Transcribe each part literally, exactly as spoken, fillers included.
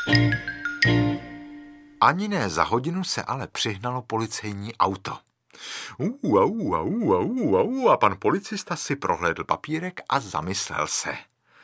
Ani ne za hodinu se ale přihnalo policejní auto. Uu, au, au, au, au, a pan policista si prohlédl papírek a zamyslel se.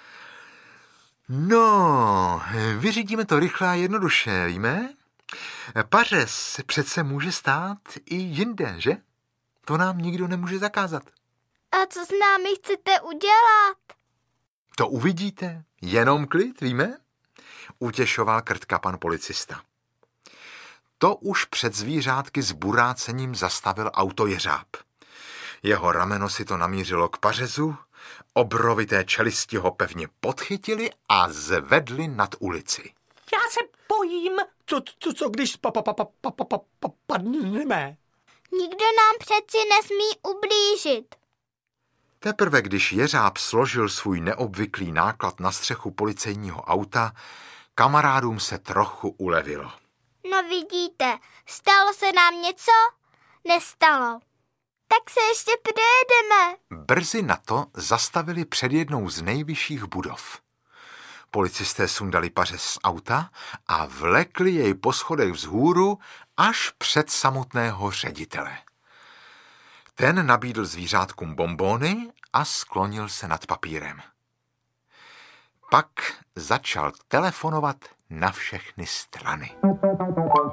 No, vyřídíme to rychle a jednoduše, víme? Pařez přece může stát i jinde, že? To nám nikdo nemůže zakázat. A co s námi chcete udělat? To uvidíte, jenom klid, víme? Utěšoval Krtka pan policista. To už před zvířátky s burácením zastavil auto jeřáb. Jeho rameno si to namířilo k pařezu, obrovité čelisti ho pevně podchytili a zvedli nad ulici. Já se bojím, co, co, co když pa, pa, pa, pa, pa, pa, pa, padneme. Nikdo nám přeci nesmí ublížit. Teprve když jeřáb složil svůj neobvyklý náklad na střechu policejního auta, kamarádům se trochu ulevilo. No vidíte, stalo se nám něco? Nestalo. Tak se ještě projedeme. Brzy na to zastavili před jednou z nejvyšších budov. Policisté sundali pařez z auta a vlekli jej po schodech vzhůru až před samotného ředitele. Ten nabídl zvířátkům bonbóny a sklonil se nad papírem. Pak začal telefonovat na všechny strany.